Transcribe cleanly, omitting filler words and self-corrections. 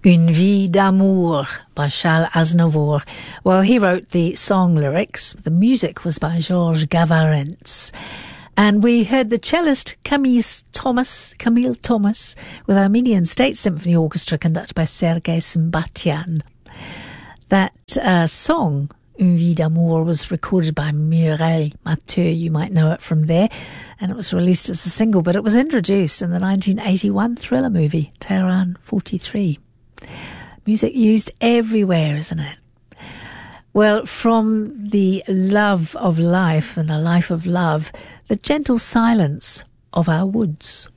Une Vie d'Amour by Charles Aznavour. Well, he wrote the song lyrics. The music was by Georges Gavarentz. And we heard the cellist Camille Thomas with Armenian State Symphony Orchestra conducted by Sergei Smbatian. That song, Une Vie d'Amour, was recorded by Mireille Mathieu. You might know it from there. And it was released as a single, but it was introduced in the 1981 thriller movie, Tehran 43. Music used everywhere, isn't it? Well, from the love of life and a life of love, the gentle silence of our woods.